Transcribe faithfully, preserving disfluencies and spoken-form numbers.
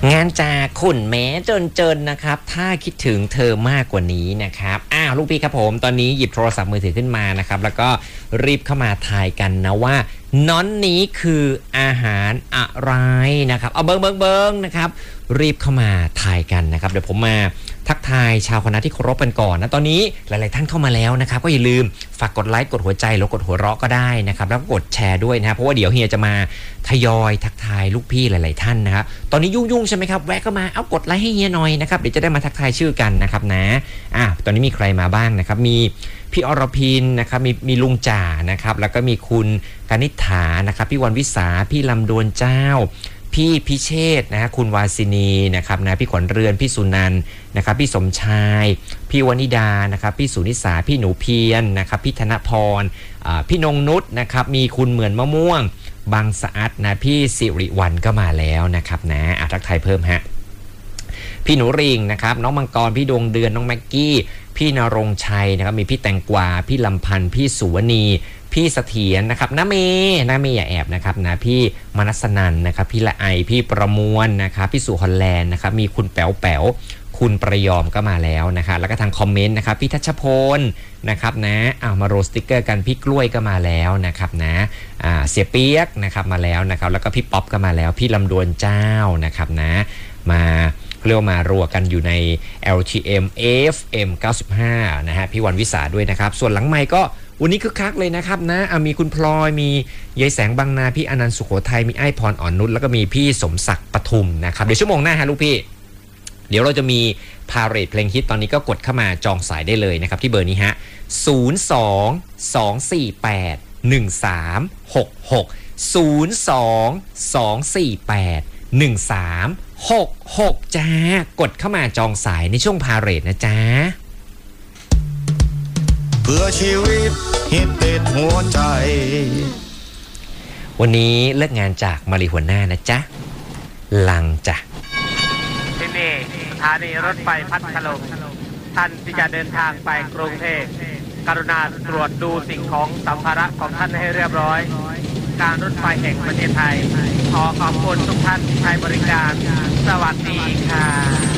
งานจากขุนแม้จนเจนนะครับถ้าคิดถึงเธอมากกว่านี้นะครับอ้าวลูกพี่ครับผมตอนนี้หยิบโทรศัพท์มือถือขึ้นมานะครับแล้วก็รีบเข้ามาทายกันนะว่าน้อนนี้คืออาหารอะไรนะครับเอาเบิ้งเบิ้งเบิ้งนะครับรีบเข้ามาทายกันนะครับเดี๋ยวผมมาทักทายชาวคณะที่เคารพกันก่อนนะตอนนี้หลายๆท่านเข้ามาแล้วนะครับก็อย่าลืมฝากกดไลค์กดหัวใจแล้วกดหัวเราะก็ได้นะครับแล้วก็กดแชร์ด้วยนะครับเพราะว่าเดี๋ยวเฮียจะมาทยอยทักทายลูกพี่หลายๆท่านนะครับตอนนี้ยุ่งๆใช่ไหมครับแวะเข้ามาเอากดไลค์ให้เฮียหน่อยนะครับเดี๋ยวจะได้มาทักทายชื่อกันนะครับนะอ่ะตอนนี้มีใครมาบ้างนะครับมีพี่อรพินนะครับมีมีลุงจ่านะครับแล้วก็มีคุณกนิษฐานะครับพี่วันวิสาพี่ลำดวนเจ้าพี่พิเชษนะฮะคุณวาสินีนะครับนะพี่ขวัญเรือนพี่สุนันนะครับพี่สมชายพี่วนิดานะครับพี่สุนิสาพี่หนูเพียรนะครับพี่ธนพรพี่นงนุชนะครับมีคุณเหมือนมะม่วงบางสะอาดนะพี่สิริวัลก็มาแล้วนะครับนะอ่ะทักทายเพิ่มฮะพี่หนูริงนะครับน้องมังกรพี่ดวงเดือนน้องแม็กกี้พี่นรงชัยนะครับมีพี่แตงกวาพี่ลำพันธ์พี่สุวณีพี่เสถียรนะครับน้าเมย์น้าเมย์อย่าแอบนะครับนะพี่มนัสนันนะครับพี่ละไอพี่ประมวลนะครับพี่สุฮอลแลนด์นะครับมีคุณแป๋วแป๋วคุณประยอมก็มาแล้วนะครับแล้วก็ทางคอมเมนต์นะครับพี่ทัชพลนะครับนะอ้าวมาโรสติกเกอร์กันพี่กล้วยก็มาแล้วนะครับนะอ่าเสียเปียกนะครับมาแล้วนะครับแล้วก็พี่ป๊อปก็มาแล้วพี่ลำดวนเจ้านะครับนะมาเรียกมารัวกันอยู่ใน แอล ที เอ็ม เอฟ เอ็ม เก้าสิบห้านะฮะพี่วันวิสาด้วยนะครับส่วนหลังไมค์ก็วันนี้คึกคักเลยนะครับนะมีคุณพลอยมียายแสงบางนาพี่อนันต์สุโขทัยมีไอ้พรอ่อนนุชแล้วก็มีพี่สมศักดิ์ปทุมนะครับเดี๋ยวชั่วโมงหน้าฮะลูกพี่เดี๋ยวเราจะมีพาเรดเพลงฮิตตอนนี้ก็กดเข้ามาจองสายได้เลยนะครับที่เบอร์นี้ฮะศูนย์ สอง สอง สี่ แปด หนึ่ง สาม หก หก ศูนย์ สอง สอง สี่ แปด หนึ่ง สาม หก หกจ้ากดเข้ามาจองสายในช่วงพาเรดนะจ๊ะเพื่อชีวิตฮิตติดหัวใจวันนี้เลิกงานจากมารีหัวหน้านะจ๊ะลังจ้ะที่นี่สถานีรถไฟพัทลุงท่านที่จะเดินทางไปกรุงเทพกรุณาตรวจดูสิ่งของสัมภาระของท่านให้เรียบร้อยการรถไฟแห่งประเทศไทยขอขอบคุณทุกท่านที่ใช้บริการสวัสดีค่ะ